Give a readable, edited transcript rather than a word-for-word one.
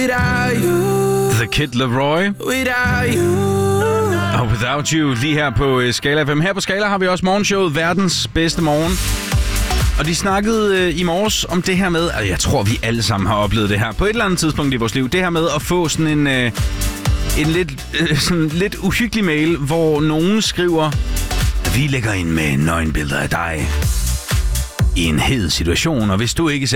The Kid Laroi. Og Without You lige her på Skala FM. Her på Skala har vi også morgenshowet Verdens Bedste Morgen. Og de snakkede i morges om det her med, og jeg tror vi alle sammen har oplevet det her på et eller andet tidspunkt i vores liv. Det her med at få sådan en lidt uhyggelig mail, hvor nogen skriver, vi lægger ind med nøgenbilleder af dig i en hed situation, og hvis du ikke